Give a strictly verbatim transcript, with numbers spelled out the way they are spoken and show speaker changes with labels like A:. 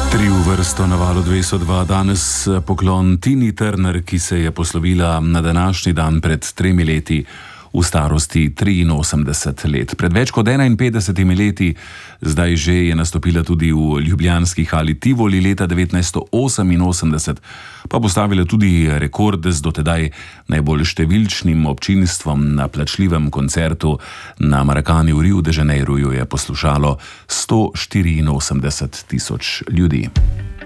A: Tri v vrsto na valu dvesto dva, danes poklon Tini Turner, ki se je poslovila na današnji dan pred tremi leti v starosti triinosemdeset let. Pred več kot enainpetdesetimi leti, zdaj že je nastopila tudi v ljubljanski hali Tivoli, leta devetnajststo oseminosemdeset pa postavila tudi rekord z dotedaj najbolj številčnim občinstvom. Na plačljivem koncertu na Marakani v Riu de Janeiru jo je poslušalo sto štiriinosemdeset tisoč ljudi.